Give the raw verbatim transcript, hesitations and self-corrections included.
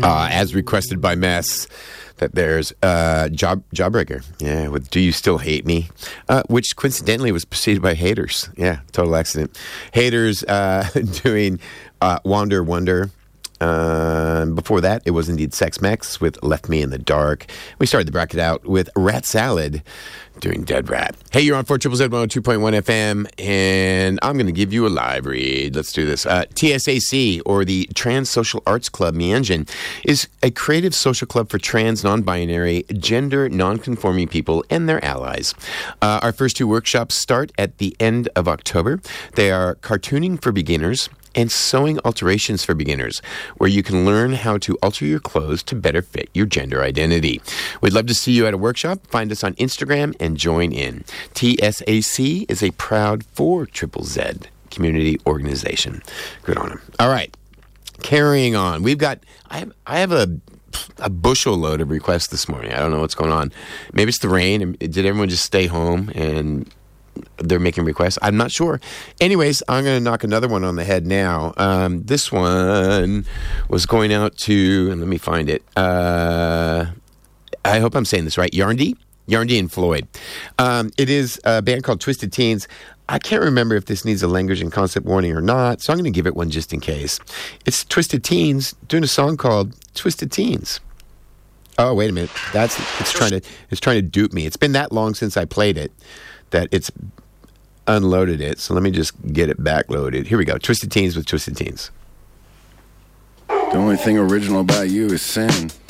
Uh, as requested by Mess, that there's uh, Job Jawbreaker, yeah, with Do You Still Hate Me, uh, which coincidentally was preceded by Haters. Yeah, total accident. Haters uh, doing uh, Wander Wonder. Uh, before that, it was indeed Sex Mex with Left Me in the Dark. We started the bracket out with Rat Salad doing Dead Rat. Hey, you're on four Z Z one oh two point one F M, and I'm going to give you a live read. Let's do this. Uh, T S A C, or the Trans Social Arts Club Mianjin, is a creative social club for trans, non-binary, gender non-conforming people and their allies. Uh, our first two workshops start at the end of October. They are Cartooning for Beginners and Sewing Alterations for Beginners, where you can learn how to alter your clothes to better fit your gender identity. We'd love to see you at a workshop. Find us on Instagram and join in. T S A C is a proud four Z Z community organization. Good on them. All right, carrying on. We've got, I have, I have a, a bushel load of requests this morning. I don't know what's going on. Maybe it's the rain. Did everyone just stay home and they're making requests? I'm not sure. Anyways, I'm going to knock another one on the head now. Um, this one was going out to, and let me find it. Uh, I hope I'm saying this right. Yarndy? Yarndy and Floyd. Um, it is a band called Twisted Teens. I can't remember if this needs a language and concept warning or not, so I'm going to give it one just in case. It's Twisted Teens doing a song called Twisted Teens. Oh, wait a minute. That's it's trying to it's trying to dupe me. It's been that long since I played it that it's unloaded it. So let me just get it back loaded. Here we go. Twisted Teens with Twisted Teens. The only thing original about you is sin.